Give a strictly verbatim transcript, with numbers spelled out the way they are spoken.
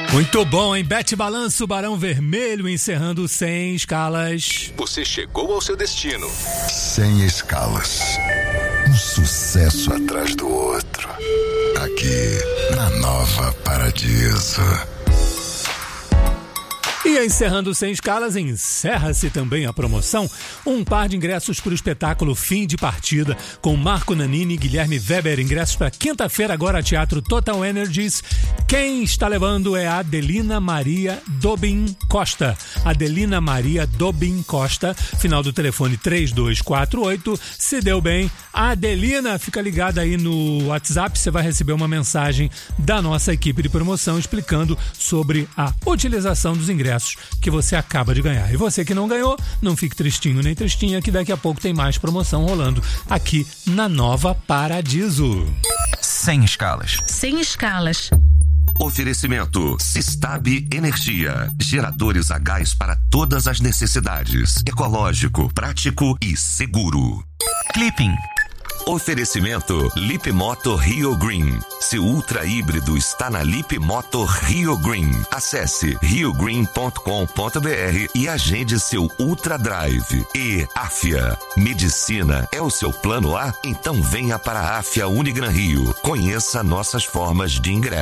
Muito bom, hein? Bete Balanço, Barão Vermelho, encerrando Sem Escalas. Você chegou ao seu destino. Sem Escalas. Um sucesso atrás do outro. Aqui, na Nova Paradiso. E encerrando Sem Escalas, encerra-se também a promoção. Um par de ingressos para o espetáculo Fim de Partida, com Marco Nanini e Guilherme Weber. Ingressos para quinta-feira, agora, Teatro Total Energies. Quem está levando é a Adelina Maria Dobin Costa. Adelina Maria Dobin Costa, final do telefone três dois quatro oito. Se deu bem, Adelina, fica ligada aí no WhatsApp, você vai receber uma mensagem da nossa equipe de promoção explicando sobre a utilização dos ingressos que você acaba de ganhar. E você que não ganhou, não fique tristinho nem tristinha, que daqui a pouco tem mais promoção rolando aqui na Nova Paradiso. Sem Escalas. Sem Escalas. Oferecimento Sistab Energia. Geradores a gás para todas as necessidades. Ecológico, prático e seguro. Clipping. Oferecimento Lip Moto Rio Green. Seu ultra híbrido está na Lip Moto Rio Green. Acesse rio green ponto com ponto b r e agende seu Ultra Drive. E Afia. Medicina é o seu plano A? Então venha para a Afia Unigran Rio. Conheça nossas formas de ingresso.